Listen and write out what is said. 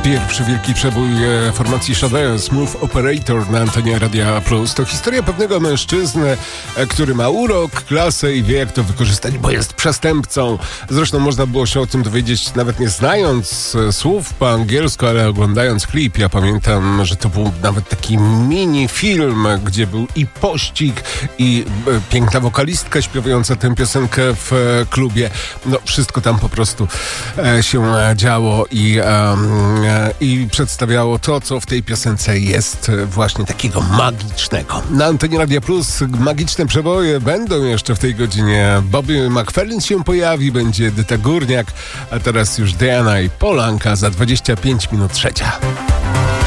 Pierwszy wielki przebój formacji Shadow, Smooth Operator na antenie Radia Plus. To historia pewnego mężczyzny, który ma urok, klasę i wie, jak to wykorzystać, bo jest przestępcą. Zresztą można było się o tym dowiedzieć, nawet nie znając słów po angielsku, ale oglądając klip. Ja pamiętam, że to był nawet taki mini film, gdzie był i pościg, i piękna wokalistka śpiewająca tę piosenkę w klubie. No, wszystko tam po prostu się działo i przedstawiało to, co w tej piosence jest właśnie takiego magicznego. Na antenie Radia Plus magiczne przeboje będą jeszcze w tej godzinie. Bobby McFerrin się pojawi, będzie Edyta Górniak, a teraz już Diana i Polanka za 25 minut 3.